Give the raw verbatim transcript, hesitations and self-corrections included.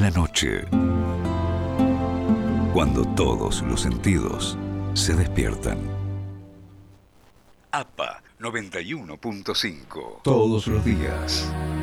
la noche, cuando todos los sentidos se despiertan. A P A noventa y uno punto cinco. Todos los días,